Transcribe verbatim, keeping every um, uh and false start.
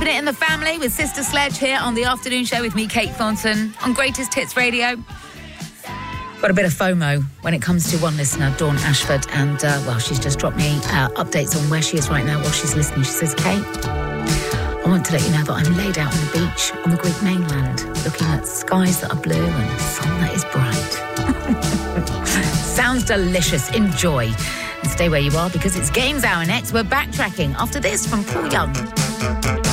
Minute in the Family with Sister Sledge here on the afternoon show with me, Kate Thornton, on Greatest Hits Radio. Got a bit of FOMO when it comes to one listener, Dawn Ashford, and, uh, well, she's just dropped me uh, updates on where she is right now while she's listening. She says, Kate, I want to let you know that I'm laid out on the beach on the Greek mainland, looking at skies that are blue and a sun that is bright. Sounds delicious. Enjoy. And stay where you are because it's Games Hour next. We're backtracking after this from Paul Young.